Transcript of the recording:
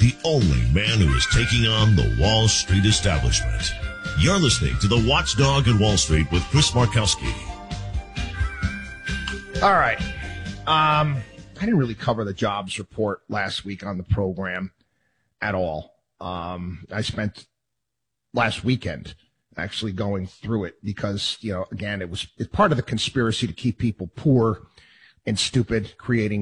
the only man who is taking on the Wall Street establishment. You're listening to The Watchdog in Wall Street with Chris Markowski. All right. I didn't really cover the jobs report last week on the program at all. I spent last weekend actually going through it because, again, it's part of the conspiracy to keep people poor and stupid, creating